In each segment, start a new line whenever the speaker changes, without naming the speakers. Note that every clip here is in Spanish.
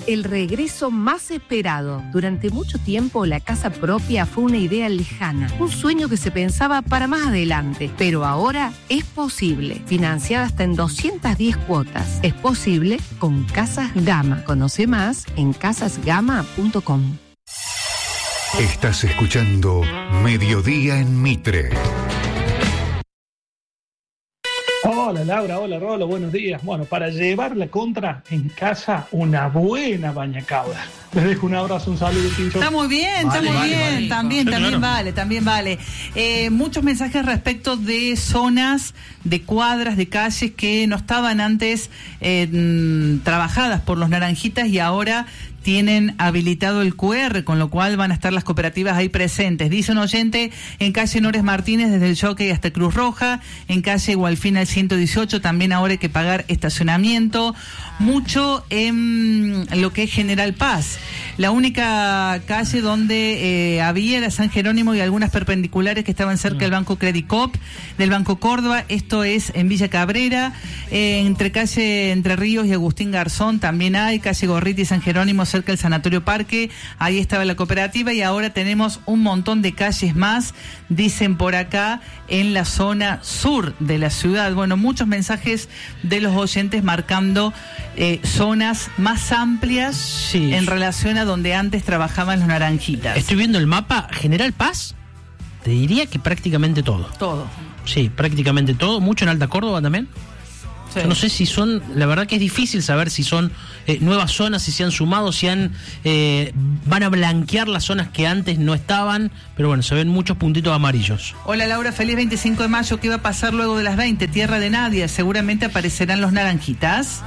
El regreso más esperado. Durante mucho tiempo la casa propia fue una idea lejana, un sueño que se pensaba para más adelante, pero ahora es posible. Financiada hasta en 210 cuotas. Es posible con Casas Gama. Conoce más en casasgama.com.
Estás escuchando Mediodía en Mitre.
Hola Laura, hola Rolo, buenos días. Bueno, para llevar la contra en casa, una buena bañacauda. Les dejo un abrazo, un saludo, Tincho.
Está muy bien, vale. También vale. Muchos mensajes respecto de zonas, de cuadras, de calles que no estaban antes trabajadas por los naranjitas y ahora tienen habilitado el QR, con lo cual van a estar las cooperativas ahí presentes. Dice un oyente, en calle Nores Martínez, desde el Jockey hasta Cruz Roja, en calle Gualfina el 118, también ahora hay que pagar estacionamiento. Mucho en lo que es General Paz. La única calle donde había era San Jerónimo y algunas perpendiculares que estaban cerca del Banco Credit Coop, del Banco Córdoba. Esto es en Villa Cabrera, entre calle Entre Ríos y Agustín Garzón también hay, calle Gorriti y San Jerónimo cerca del Sanatorio Parque, ahí estaba la cooperativa y ahora tenemos un montón de calles más, dicen por acá, en la zona sur de la ciudad. Bueno, muchos mensajes de los oyentes marcando zonas más amplias en relación a donde antes trabajaban los naranjitas.
Estoy viendo el mapa. General Paz, te diría que prácticamente todo.
Todo.
Sí, prácticamente todo. Mucho en Alta Córdoba también.
Sí.
Yo no sé si son, la verdad que es difícil saber si son nuevas zonas, si se han sumado, si van a blanquear las zonas que antes no estaban, pero bueno, se ven muchos puntitos amarillos.
Hola Laura, feliz 25 de mayo, ¿qué va a pasar luego de las 20? Tierra de nadie, seguramente aparecerán los naranjitas.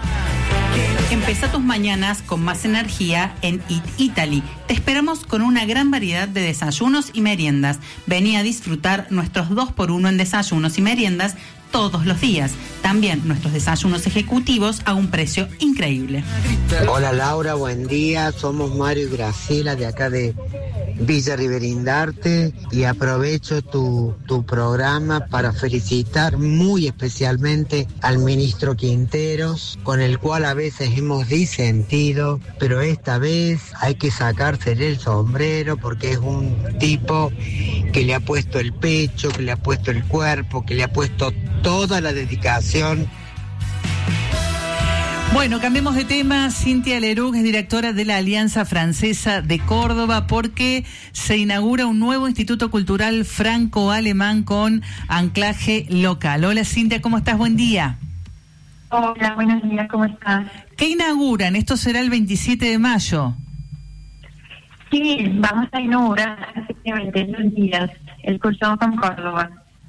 Empezá tus mañanas con más energía en Eat Italy. Te esperamos con una gran variedad de desayunos y meriendas. Vení a disfrutar nuestros 2x1 en desayunos y meriendas todos los días. También nuestros desayunos ejecutivos a un precio increíble.
Hola Laura, buen día. Somos Mario y Graciela de acá de Villa Riverindarte y aprovecho tu programa para felicitar muy especialmente al ministro Quinteros, con el cual a veces hemos disentido, pero esta vez hay que sacársele el sombrero porque es un tipo que le ha puesto el pecho, que le ha puesto el cuerpo, que le ha puesto toda la dedicación.
Bueno, cambiemos de tema. Cintia Leroux es directora de la Alianza Francesa de Córdoba porque se inaugura un nuevo Instituto Cultural Franco-Alemán con anclaje local. Hola Cintia, ¿cómo estás? Buen día.
Hola, buenos días, ¿cómo estás?
¿Qué inauguran? Esto será el 27 de mayo.
Sí, vamos a inaugurar efectivamente en 2 días el curso con Córdoba.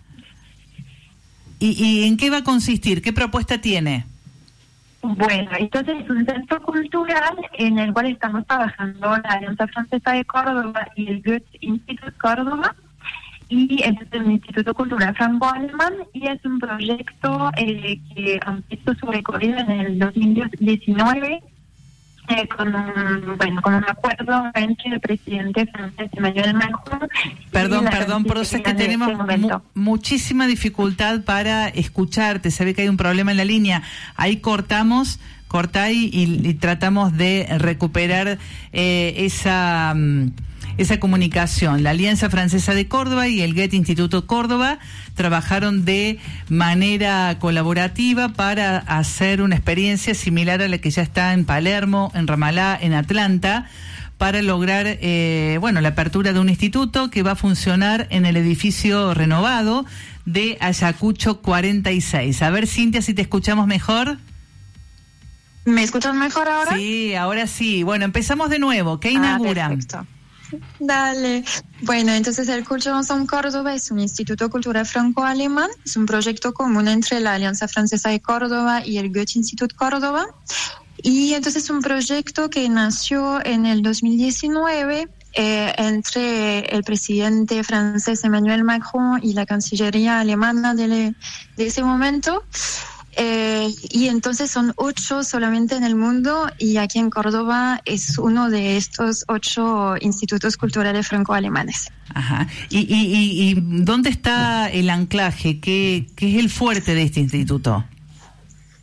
¿Y en qué va a consistir? ¿Qué propuesta tiene?
Bueno, entonces es un centro cultural en el cual estamos trabajando la Alianza Francesa de Córdoba y el Goethe-Institut Córdoba, y este es un Instituto Cultural Franco-Alemán, y es un proyecto que empezó su recorrido en el 2019 con un acuerdo entre el presidente francés Emmanuel Macron.
Perdón, pero es que tenemos muchísima dificultad para escucharte. Se ve que hay un problema en la línea. Ahí cortá y tratamos de recuperar esa comunicación. La Alianza Francesa de Córdoba y el Goethe Instituto Córdoba trabajaron de manera colaborativa para hacer una experiencia similar a la que ya está en Palermo, en Ramalá, en Atlanta, para lograr la apertura de un instituto que va a funcionar en el edificio renovado de Ayacucho 46. A ver, Cintia, si te escuchamos mejor.
¿Me escuchas mejor ahora?
Sí, ahora sí. Bueno, empezamos de nuevo. ¿Qué inauguran?
Perfecto. Dale. Bueno, entonces el Kulturraum Córdoba es un instituto cultural franco-alemán, es un proyecto común entre la Alianza Francesa de Córdoba y el Goethe-Institut Córdoba, y entonces es un proyecto que nació en el 2019 entre el presidente francés Emmanuel Macron y la Cancillería alemana de ese momento. Y entonces son 8 solamente en el mundo, y aquí en Córdoba es uno de estos 8 institutos culturales franco-alemanes.
Ajá. ¿Y dónde está el anclaje? ¿Qué es el fuerte de este instituto?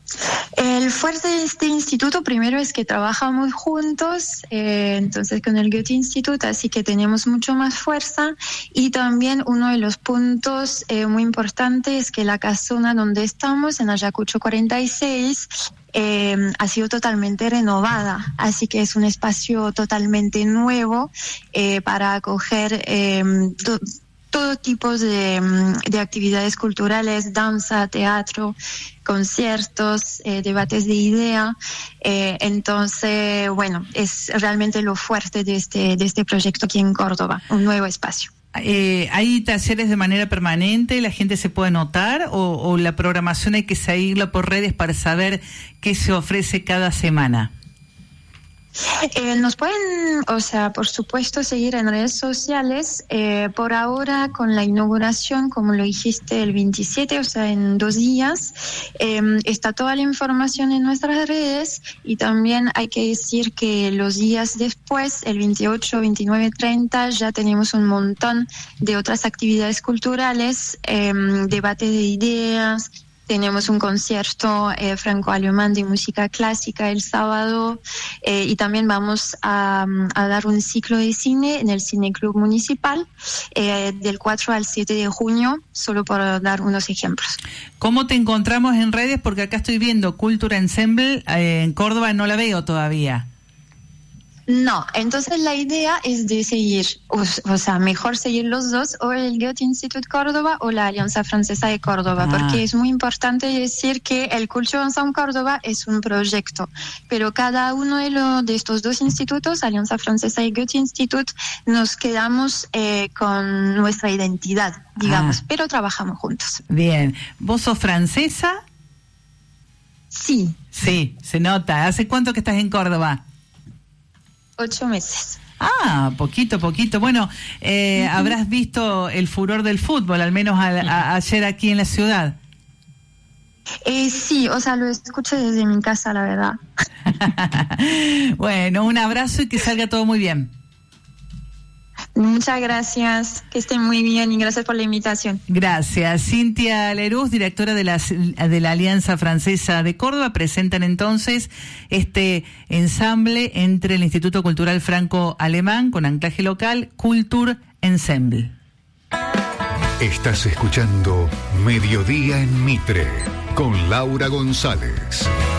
El fuerte de este instituto primero es que trabajamos juntos, entonces con el Goethe Institut, así que tenemos mucho más fuerza, y también uno de los puntos muy importantes es que la casona donde estamos, en Ayacucho 46, ha sido totalmente renovada, así que es un espacio totalmente nuevo para acoger todo tipo de actividades culturales, danza, teatro, conciertos, debates de idea. Entonces, bueno, es realmente lo fuerte de este proyecto aquí en Córdoba, un nuevo espacio.
¿Hay talleres de manera permanente? ¿La gente se puede anotar? ¿O la programación hay que seguirla por redes para saber qué se ofrece cada semana?
Nos pueden, por supuesto, seguir en redes sociales. Por ahora, con la inauguración, como lo dijiste, el 27, en 2 días, está toda la información en nuestras redes, y también hay que decir que los días después, el 28, 29, 30, ya tenemos un montón de otras actividades culturales, debates de ideas. Tenemos un concierto franco-alemán de música clásica el sábado, y también vamos a dar un ciclo de cine en el Cineclub Municipal del 4 al 7 de junio, solo por dar unos ejemplos.
¿Cómo te encontramos en redes? Porque acá estoy viendo Culture Ensemble, en Córdoba no la veo todavía.
No, entonces la idea es de seguir, mejor seguir los dos, o el Goethe Institut Córdoba o la Alianza Francesa de Córdoba, porque es muy importante decir que el Culture Ensemble Córdoba es un proyecto, pero cada uno de estos dos institutos, Alianza Francesa y Goethe Institut, nos quedamos con nuestra identidad, digamos, pero trabajamos juntos.
Bien, ¿vos sos francesa?
Sí.
Sí, se nota. ¿Hace cuánto que estás en Córdoba?
8 meses.
Poquito. Bueno, habrás visto el furor del fútbol, al menos ayer aquí en la ciudad.
Sí, lo escuché desde mi casa, la verdad.
Bueno, un abrazo y que salga todo muy bien.
Muchas gracias, que estén muy bien y gracias por la invitación.
Gracias. Cintia Leruz, directora de la Alianza Francesa de Córdoba, presentan entonces este ensamble entre el Instituto Cultural Franco-Alemán con anclaje local, Culture Ensemble.
Estás escuchando Mediodía en Mitre con Laura González.